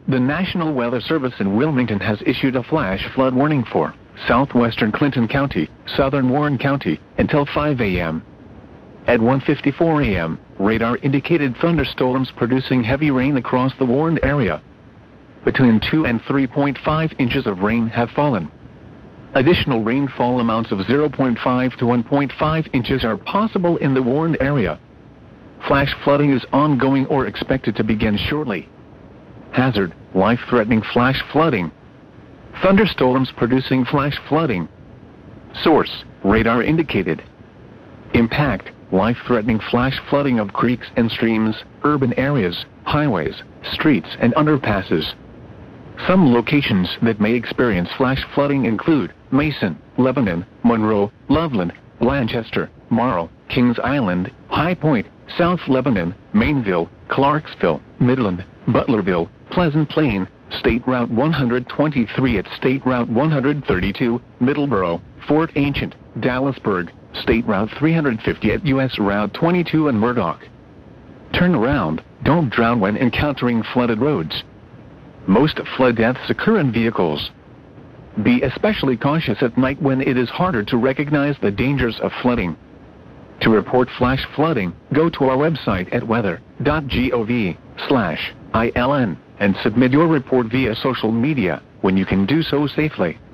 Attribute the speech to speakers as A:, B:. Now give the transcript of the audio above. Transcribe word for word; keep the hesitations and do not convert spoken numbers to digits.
A: The National Weather Service in Wilmington has issued a flash flood warning for southwestern Clinton County, southern Warren County, until five A M At one fifty-four A M, radar indicated thunderstorms producing heavy rain across the warned area. Between two and three point five inches of rain have fallen. Additional rainfall amounts of zero point five to one point five inches are possible in the warned area. Flash flooding is ongoing or expected to begin shortly. Hazard: life-threatening flash flooding. Thunderstorms producing flash flooding. Source: radar indicated. Impact: life-threatening flash flooding of creeks and streams, urban areas, highways, streets and underpasses. Some locations that may experience flash flooding include Mason, Lebanon, Monroe, Loveland, Blanchester, Morrow, Kings Island, High Point, South Lebanon, Mainville, Clarksville, Midland, Butlerville, Pleasant Plain, State Route one twenty-three at State Route one thirty-two, Middleborough, Fort Ancient, Dallasburg, State Route three fifty at U S Route twenty-two and Murdoch. Turn around, don't drown when encountering flooded roads. Most flood deaths occur in vehicles. Be especially cautious at night when it is harder to recognize the dangers of flooding. To report flash flooding, go to our website at weather dot gov slash I L N and submit your report via social media when you can do so safely.